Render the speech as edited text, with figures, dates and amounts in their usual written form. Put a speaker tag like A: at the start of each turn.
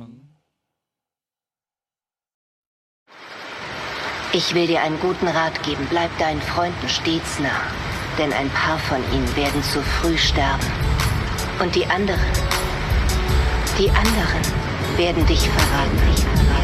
A: Ich will dir einen guten Rat geben. Bleib deinen Freunden stets nah. Denn ein paar von ihnen werden zu früh sterben. Und die anderen werden dich verraten.